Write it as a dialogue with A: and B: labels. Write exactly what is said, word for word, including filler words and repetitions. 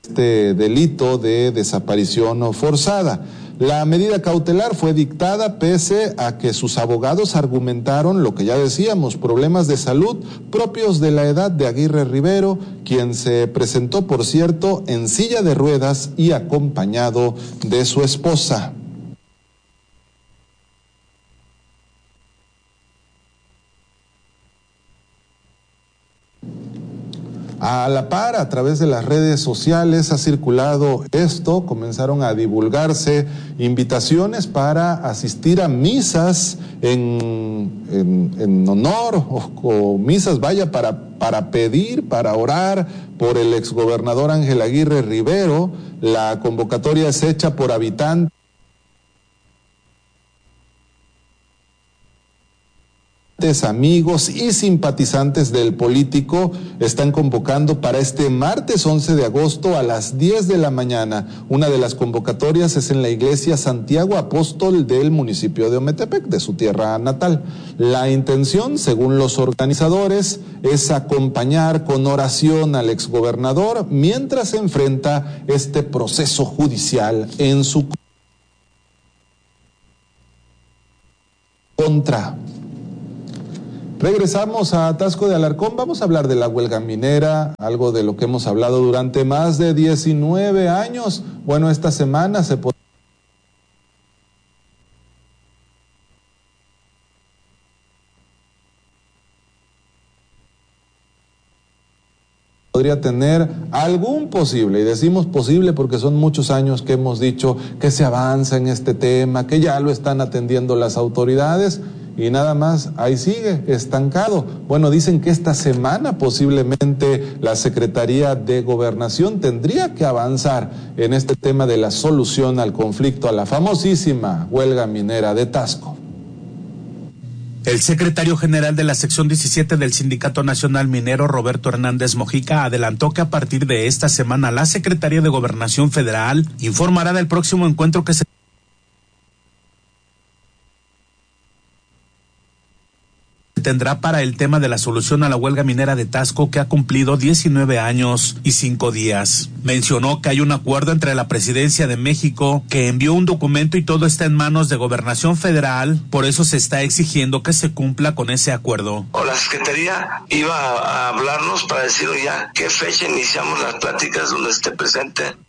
A: este delito de desaparición forzada. La medida cautelar fue dictada pese a que sus abogados argumentaron lo que ya decíamos, problemas de salud propios de la edad de Aguirre Rivero, quien se presentó, por cierto, en silla de ruedas y acompañado de su esposa. A la par, a través de las redes sociales ha circulado esto, comenzaron a divulgarse invitaciones para asistir a misas en, en, en honor o, o misas, vaya, para, para pedir, para orar por el exgobernador Ángel Aguirre Rivero. La convocatoria es hecha por habitantes, amigos y simpatizantes del político. Están convocando para este martes once de agosto a las diez de la mañana. Una de las convocatorias es en la iglesia Santiago Apóstol del municipio de Ometepec, de su tierra natal. La intención, según los organizadores, es acompañar con oración al exgobernador mientras se enfrenta este proceso judicial en su contra. Regresamos a Taxco de Alarcón. Vamos a hablar de la huelga minera, algo de lo que hemos hablado durante más de diecinueve años. Bueno, esta semana se podría tener algún posible, y decimos posible porque son muchos años que hemos dicho que se avanza en este tema, que ya lo están atendiendo las autoridades, y nada más, ahí sigue, estancado. Bueno, dicen que esta semana posiblemente la Secretaría de Gobernación tendría que avanzar en este tema de la solución al conflicto, a la famosísima huelga minera de Taxco.
B: El secretario general de la sección diecisiete del Sindicato Nacional Minero, Roberto Hernández Mojica, adelantó que a partir de esta semana la Secretaría de Gobernación Federal informará del próximo encuentro que se tendrá para el tema de la solución a la huelga minera de Taxco, que ha cumplido diecinueve años y cinco días. Mencionó que hay un acuerdo entre la Presidencia de México, que envió un documento y todo está en manos de Gobernación Federal, por eso se está exigiendo que se cumpla con ese acuerdo.
C: O la Secretaría iba a hablarnos para decir ya qué fecha iniciamos las pláticas donde esté presente